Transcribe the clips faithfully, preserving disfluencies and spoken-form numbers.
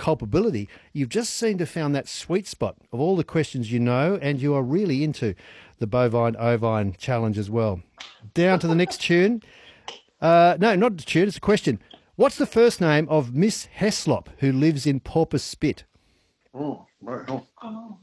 culpability. You've just seemed to have found that sweet spot of all the questions you know, and you are really into the bovine ovine challenge as well. Down to the next tune. Uh, no, not the tune, it's a question. What's the first name of Miss Heslop, who lives in Porpoise Spit? Oh, right. Oh. Oh.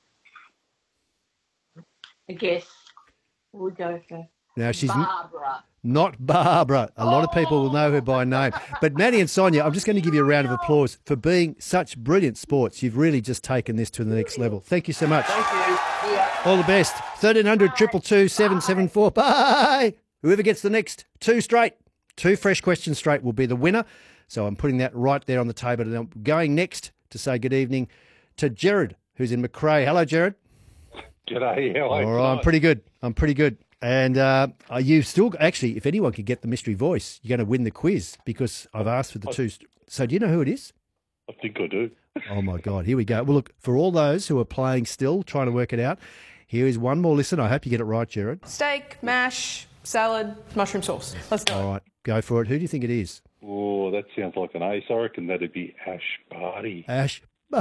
I guess we'll go for Now, she's n- Barbara. not Barbara. A lot of people will know her by name. But Maddie and Sonia, I'm just going to give you a round of applause for being such brilliant sports. You've really just taken this to the next level. Thank you so much. Thank you. Yeah. All the best. thirteen hundred, two two two, seven seven four. Bye. Whoever gets the next two straight, two fresh questions straight will be the winner. So I'm putting that right there on the table. And I'm going next to say good evening to Jared, who's in Macrae. Hello, Jared. G'day, how are you? All right, I'm pretty good. I'm pretty good. And uh, are you still, actually, if anyone could get the mystery voice, you're going to win the quiz because I've asked for the two. So do you know who it is? I think I do. Oh, my God. Here we go. Well, look, for all those who are playing still, trying to work it out, here is one more listen. I hope you get it right, Jared. Steak, mash, salad, mushroom sauce. Let's do it. All right, go for it. Who do you think it is? Oh, that sounds like an ace. I reckon that'd be Ash Barty. Ash.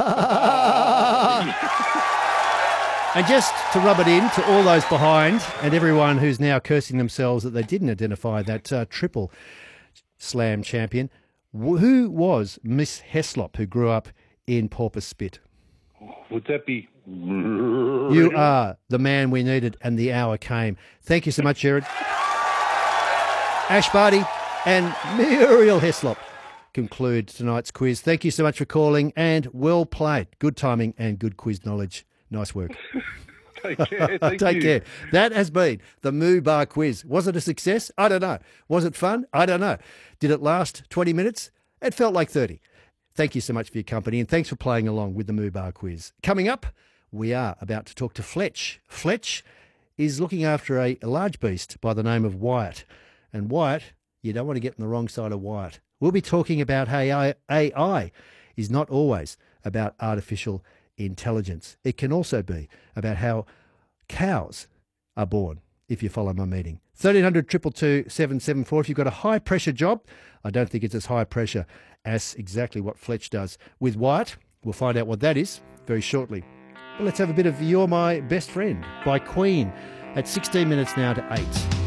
And just to rub it in to all those behind and everyone who's now cursing themselves that they didn't identify that uh, triple slam champion, wh- who was Miss Heslop, who grew up in Porpoise Spit? Would that be... You are the man we needed, and the hour came. Thank you so much, Jared. Ash Barty and Muriel Heslop conclude tonight's quiz. Thank you so much for calling, and well played. Good timing and good quiz knowledge. Nice work. Take care. Thank Take you. care. That has been the Moo Bar quiz. Was it a success? I don't know. Was it fun? I don't know. Did it last twenty minutes? It felt like thirty. Thank you so much for your company, and thanks for playing along with the Moo Bar quiz. Coming up, we are about to talk to Fletch. Fletch is looking after a, a large beast by the name of Wyatt. And Wyatt, you don't want to get on the wrong side of Wyatt. We'll be talking about how A I is not always about artificial intelligence. It can also be about how cows are born, if you follow my meaning. thirteen hundred, two two two, seven seven four. If you've got a high-pressure job, I don't think it's as high pressure as exactly what Fletch does with Wyatt. We'll find out what that is very shortly. But let's have a bit of You're My Best Friend by Queen at sixteen minutes now to eight.